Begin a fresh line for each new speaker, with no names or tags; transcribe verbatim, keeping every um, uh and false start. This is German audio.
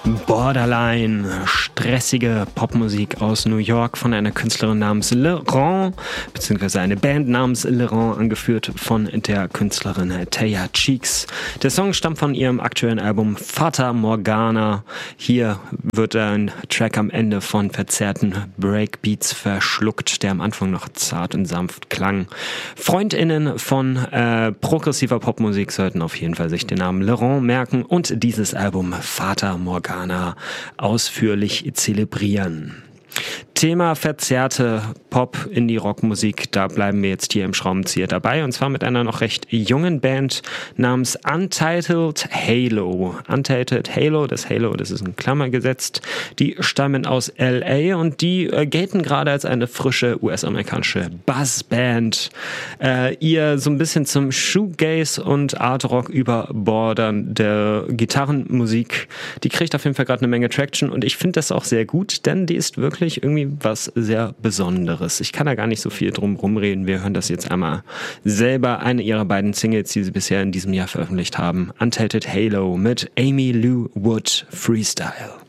Borderline, stressige Popmusik aus New York von einer Künstlerin namens Laurent, beziehungsweise eine Band namens Laurent, angeführt von der Künstlerin Taya Cheeks. Der Song stammt von ihrem aktuellen Album Fata Morgana. Hier wird ein Track am Ende von verzerrten Breakbeats verschluckt, der am Anfang noch zart und sanft klang. FreundInnen von äh, progressiver Popmusik sollten auf jeden Fall sich den Namen Laurent merken und dieses Album Fata Morgana ausführlich zelebrieren. Thema verzerrte Pop-Indie-Rock-Musik, da bleiben wir jetzt hier im Schraubenzieher dabei, und zwar mit einer noch recht jungen Band namens Untitled Halo. Untitled Halo, das Halo, das ist in Klammer gesetzt, die stammen aus L A und die äh, gelten gerade als eine frische U S-amerikanische Buzzband. Äh, ihr so ein bisschen zum Shoegaze und Art-Rock überbordernde Gitarrenmusik, die kriegt auf jeden Fall gerade eine Menge Traction, und ich finde das auch sehr gut, denn die ist wirklich irgendwie was sehr Besonderes. Ich kann da gar nicht so viel drum rumreden. Wir hören das jetzt einmal selber. Eine ihrer beiden Singles, die sie bisher in diesem Jahr veröffentlicht haben. Untitled Halo mit Amy Lou Wood Freestyle.